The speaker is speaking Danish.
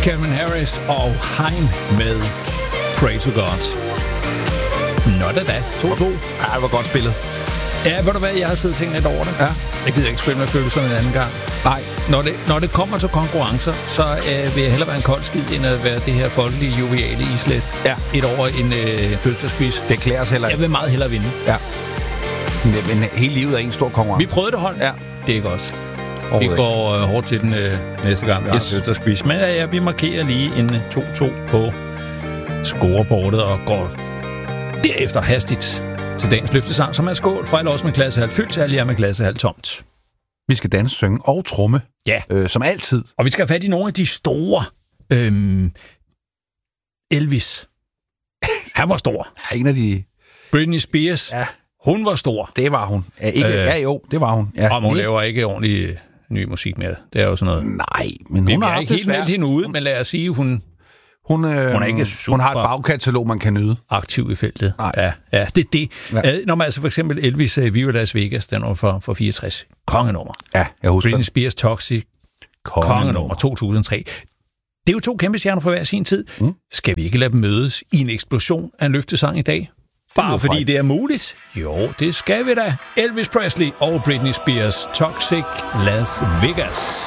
Calvin Harris og Hein med Pray to God. Nå da. 2-2. Ja, det var godt spillet. Ja, ved du hvad, jeg har siddet og tænkt lidt over det. Ja. Jeg gider ikke spille med følelserne en anden gang. Nej. Når det kommer til konkurrencer, så vil jeg hellere være en kold skid, end at være det her folkelige, joviale islet. Ja. Et over en fødselsdagsquiz. Det klæder os heller ikke. Jeg vil meget hellere vinde. Ja. Men hele livet er en stor konkurrence. Vi prøvede det, hold. Ja. Det er ikke os. Vi går hårdt til den næste gang, vi har fødselsdagsquiz. Men vi markerer lige en 2-2 på scoreboardet og går derefter hastigt til dagens løftesang, som er skål fra alle os med klassehalv fyldt til alle jer med klassehalv tomt. Vi skal danse, synge og tromme. Ja. Som altid. Og vi skal have fat i nogle af de store. Elvis. Han var stor. Ja, en af de... Britney Spears. Ja. Hun var stor. Det var hun. Det var hun. Ja. Og hun laver ikke ordentlig ny musik mere. Det er jo sådan noget. Nej, men hun har ikke helt meldt hende ud, men lad os sige, hun er ikke super hun har et bagkatalog, man kan nyde. Aktiv i feltet. Nej. Ja, det er det. Ja. Når man altså for eksempel Elvis Viva Las Vegas, den var for 64. Kongenummer. Ja, jeg husker. Britney Spears Toxic. Kongenummer 2003. Det er jo to kæmpe stjerner for hver sin tid. Skal vi ikke lade dem mødes i en eksplosion af en løftesang i dag? Bare fordi det er muligt? Jo, det skal vi da. Elvis Presley og Britney Spears Toxic Las Vegas.